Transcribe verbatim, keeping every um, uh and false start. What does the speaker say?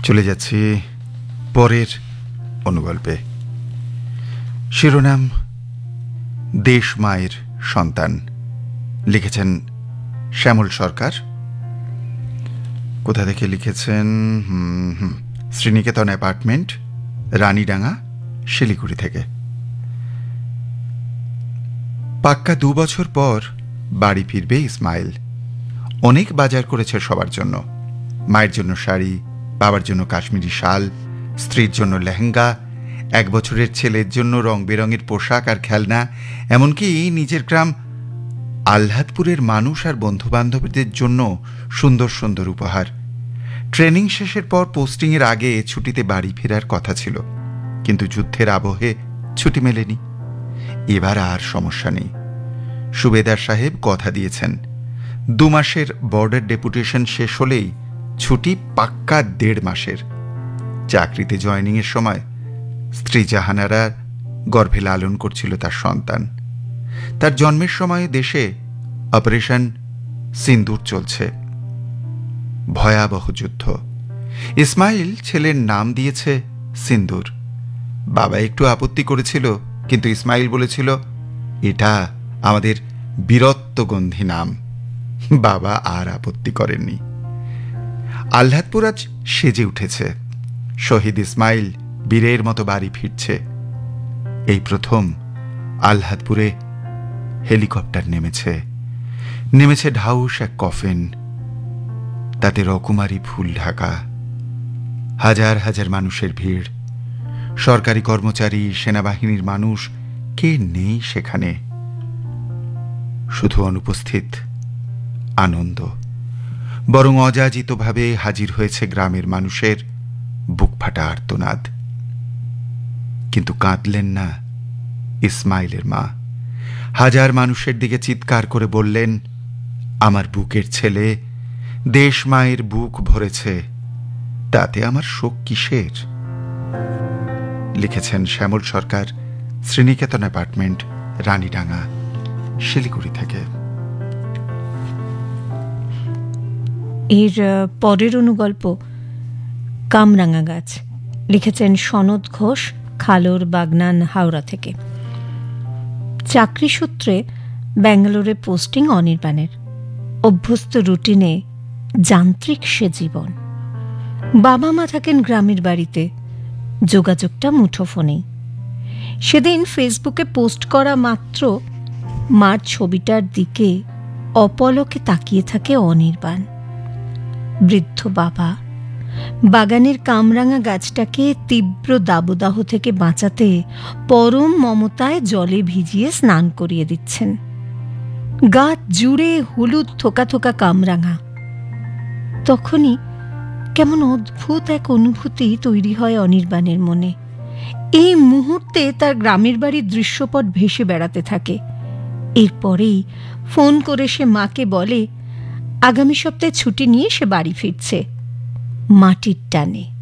চলে যাচ্ছি পরের অনুগল্পে। শিরোনাম দেশ মায়ের সন্তান। লিখেছেন শ্যামল সরকার। কোথা থেকে লিখেছেন? শ্রীনিকেতন অ্যাপার্টমেন্ট, রানীডাঙ্গা, শিলিগুড়ি থেকে। পাক্কা দু বছর পর বাড়ি ফিরবে ইসমাইল। অনেক বাজার করেছে সবার জন্য। মায়ের জন্য শাড়ি, বাবার জন্য কাশ্মীরি শাল, স্ত্রীর জন্য লেহেঙ্গা, এক বছরের ছেলের জন্য রং বেরঙের পোশাক আর খেলনা, এমনকি নিজের গ্রাম আহ্লাদপুরের মানুষ আর বন্ধুবান্ধবীদের জন্য সুন্দর সুন্দর উপহার। ট্রেনিং শেষের পর পোস্টিংয়ের আগে ছুটিতে বাড়ি ফেরার কথা ছিল, কিন্তু যুদ্ধের আবহে ছুটি মেলেনি। এবার আর সমস্যা নেই। সুবেদার সাহেব কথা দিয়েছেন, দু মাসের বর্ডার ডেপুটেশন শেষ হলেই ছুটি পাক্কা দেড় মাসের। চাকরিতে জয়েনিংয়ের সময় স্ত্রী জাহানারা গর্ভে লালন করছিল তার সন্তান। তার জন্মের সময় দেশে অপারেশন সিন্দুর চলছে, ভয়াবহ যুদ্ধ। ইসমাইল ছেলের নাম দিয়েছে সিন্দুর। বাবা একটু আপত্তি করেছিল, কিন্তু ইসমাইল বলেছিল এটা আমাদের বীরত্বগন্ধি নাম। বাবা আর আপত্তি করেননি। আহ্লাদপুর আজ সেজে উঠেছে। শহীদ ইসমাইল বীরের মতো বাড়ি ফিরছে। এই প্রথম আহ্লাদপুরে হেলিকপ্টার নেমেছে। নেমেছে ঢাউস এক কফিন, তাতে রকুমারি ফুল ঢাকা। হাজার হাজার মানুষের ভিড়। সরকারি কর্মচারী, সেনাবাহিনীর মানুষ, কে নেই সেখানে। শুধু অনুপস্থিত আনন্দ। বরং অযাচিতভাবে হাজির হয়েছে গ্রামের মানুষের বুকফাটা আর্তনাদ। কিন্তু কাঁদলেন না ইসমাইলের মা। হাজার মানুষের দিকে চিৎকার করে বললেন, আমার বুকের ছেলে, দেশ মায়ের বুক ভরেছে, তাতে আমার শোক কিসের? লিখেছেন শ্যামল সরকার, শ্রীনিকেতন অ্যাপার্টমেন্ট, রানীডাঙ্গা, শিলিগুড়ি থেকে। এর পরের অনুগল্প কামরাঙা গাছ। লিখেছেন সনদ ঘোষ, খালোর বাগনান, হাওড়া থেকে। চাকরি সূত্রে ব্যাঙ্গালোরে পোস্টিং অনির্বাণের। অভ্যস্ত রুটিনে যান্ত্রিক সে জীবন। বাবা মা থাকেন গ্রামের বাড়িতে, যোগাযোগটা মুঠোফোনেই। সেদিন ফেসবুকে পোস্ট করা মাত্র মার ছবিটার দিকে অপলকে তাকিয়ে থাকে অনির্বাণ। বৃদ্ধ বাবা বাগানের কামরাঙা গাছটাকে তীব্র দাবদাহ থেকে বাঁচাতে পরম মমতায় জলে ভিজিয়ে স্নান করিয়ে দিচ্ছেন। গাছ জুড়ে হলুদ থোকা থোকা কামরাঙা। তখনই কেমন অদ্ভুত এক অনুভূতি তৈরি হয় অনির্বাণের মনে। এই মুহূর্তে তার গ্রামের বাড়ির দৃশ্যপট ভেসে বেড়াতে থাকে। এরপরেই ফোন করে সে মাকে বলে আগামী সপ্তাহে ছুটি নিয়ে সে বাড়ি ফিরছে, মাটির টানে।